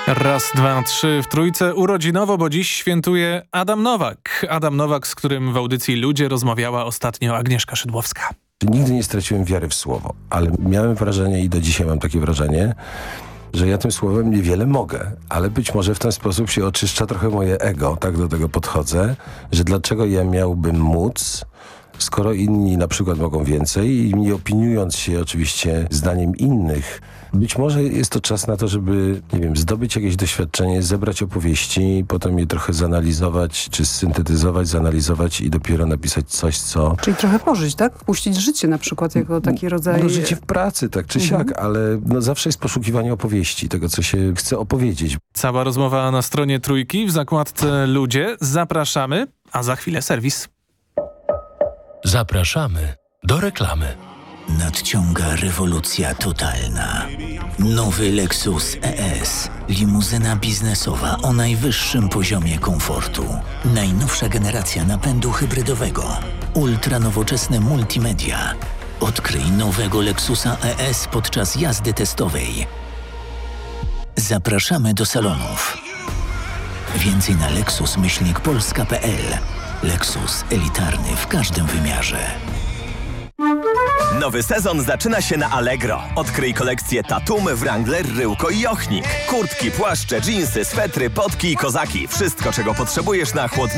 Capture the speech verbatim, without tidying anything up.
Raz, dwa, trzy w trójce urodzinowo, bo dziś świętuje Adam Nowak. Adam Nowak, z którym w audycji Ludzie rozmawiała ostatnio Agnieszka Szydłowska. Nigdy nie straciłem wiary w słowo, ale miałem wrażenie i do dzisiaj mam takie wrażenie, że ja tym słowem niewiele mogę, ale być może w ten sposób się oczyszcza trochę moje ego, tak do tego podchodzę, że dlaczego ja miałbym móc, skoro inni na przykład mogą więcej i nie opiniując się oczywiście zdaniem innych. Być może jest to czas na to, żeby, nie wiem, zdobyć jakieś doświadczenie, zebrać opowieści, potem je trochę zanalizować, czy syntetyzować, zanalizować i dopiero napisać coś, co... Czyli trochę pożyć, tak? Puścić życie na przykład jako taki rodzaj... No życie w pracy, tak czy Mhm. siak, ale no zawsze jest poszukiwanie opowieści, tego co się chce opowiedzieć. Cała rozmowa na stronie Trójki w zakładce Ludzie. Zapraszamy, a za chwilę serwis. Zapraszamy do reklamy. Nadciąga rewolucja totalna. Nowy Lexus E S. Limuzyna biznesowa o najwyższym poziomie komfortu. Najnowsza generacja napędu hybrydowego. Ultra nowoczesne multimedia. Odkryj nowego Lexusa E S podczas jazdy testowej. Zapraszamy do salonów. Więcej na lexus myślnik polska kropka p l. Lexus elitarny w każdym wymiarze. Nowy sezon zaczyna się na Allegro. Odkryj kolekcję Tatum, Wrangler, Ryłko i Ochnik. Kurtki, płaszcze, dżinsy, swetry, potki i kozaki. Wszystko, czego potrzebujesz na chłodniku.